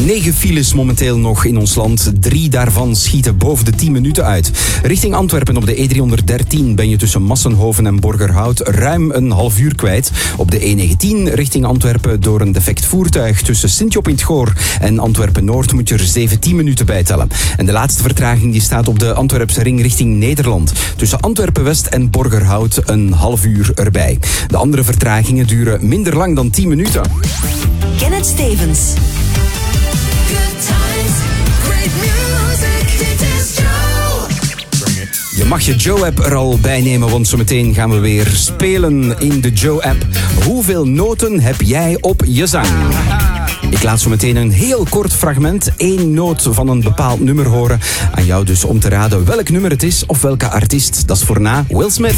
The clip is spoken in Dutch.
9 files momenteel nog in ons land. 3 daarvan schieten boven de 10 minuten uit. Richting Antwerpen op de E313 ben je tussen Massenhoven en Borgerhout ruim een half uur kwijt. Op de E19 richting Antwerpen door een defect voertuig tussen Sint-Job in 't Goor en Antwerpen-Noord moet je er 17 minuten bij tellen. En de laatste vertraging die staat op de Antwerpse ring richting Nederland. Tussen Antwerpen-West en Borgerhout een half uur erbij. De andere vertragingen duren minder lang dan 10 minuten. Kenneth Stevens. Je mag je Joe-app er al bij nemen, want zometeen gaan we weer spelen in de Joe-app. Hoeveel noten heb jij op je zang? Ik laat zo meteen een heel kort fragment, 1 noot van een bepaald nummer horen. Aan jou dus om te raden welk nummer het is of welke artiest. Dat is voor na Will Smith.